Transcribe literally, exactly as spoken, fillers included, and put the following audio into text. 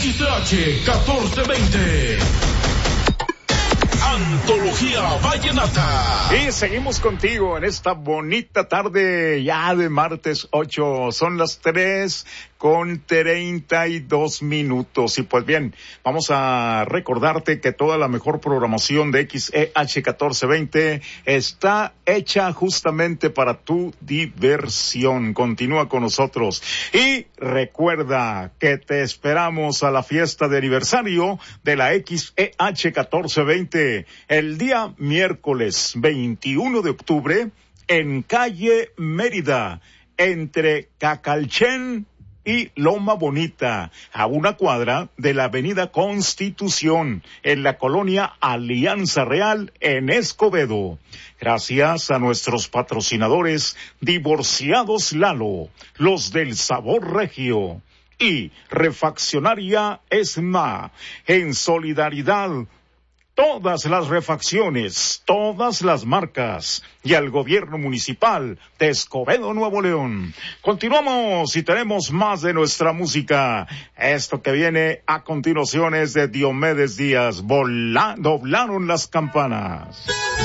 X H catorce veinte. Antología Vallenata. Y seguimos contigo en esta bonita tarde ya de martes ocho. Son las tres con treinta y dos minutos. Y pues bien, vamos a recordarte que toda la mejor programación de X E H catorce veinte está hecha justamente para tu diversión. Continúa con nosotros. Y recuerda que te esperamos a la fiesta de aniversario de la X E H catorce veinte el día miércoles veintiuno de octubre en calle Mérida, entre Cacalchen y Loma Bonita, a una cuadra de la avenida Constitución, en la colonia Alianza Real, en Escobedo. Gracias a nuestros patrocinadores Divorciados Lalo, los del sabor regio, y Refaccionaria Esma, en solidaridad todas las refacciones, todas las marcas, y al gobierno municipal de Escobedo, Nuevo León. Continuamos y tenemos más de nuestra música. Esto que viene a continuación es de Diomedes Díaz, Volá, doblaron las campanas.